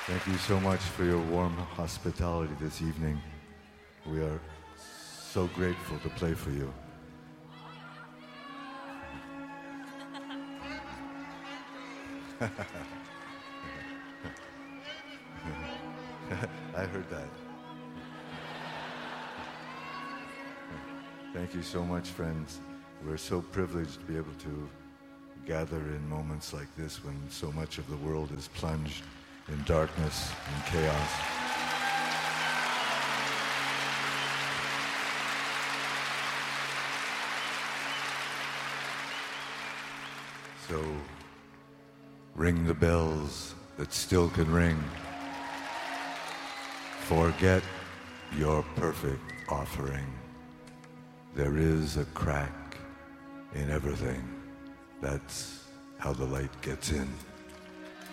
Thank you so much for your warm hospitality this evening. We are so grateful to play for you. I heard that. Thank you so much, friends. We're so privileged to be able to gather in moments like this when so much of the world is plunged in darkness and chaos. So, ring the bells that still can ring. Forget your perfect offering. There is a crack in everything. That's how the light gets in.